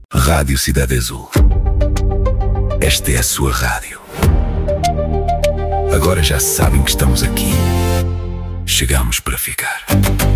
Rádio Cidade Azul. Esta é a sua rádio. Agora já sabem que estamos aqui. Chegamos para ficar.